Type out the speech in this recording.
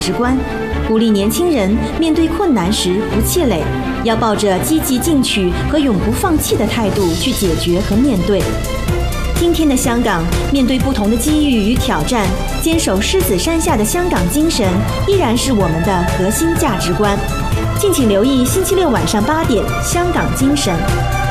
值观，鼓励年轻人面对困难时不气馁，要抱着积极进取和永不放弃的态度去解决和面对。今天的香港，面对不同的机遇与挑战，坚守狮子山下的香港精神依然是我们的核心价值观。敬请留意星期六晚上8点《香港精神》。